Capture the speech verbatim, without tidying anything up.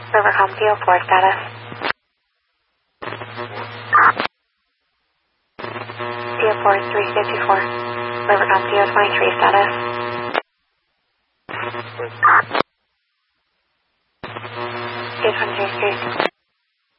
Rivercom D O four status. D O four three fifty-four. Rivercom D O twenty-three status. D O twenty-three.